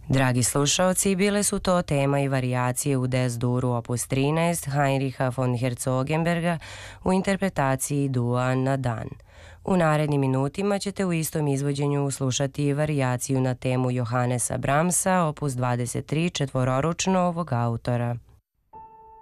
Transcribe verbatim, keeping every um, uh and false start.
Dragi slušaoci, bile su to tema i varijacije u Des-duru opus trinaest Heinricha von Herzogenberga u interpretaciji Dua na dan. U narednim minutima ćete u istom izvođenju slušati varijaciju na temu Johannesa Brahmsa opus dvadeset tri četvororučno ovog autora.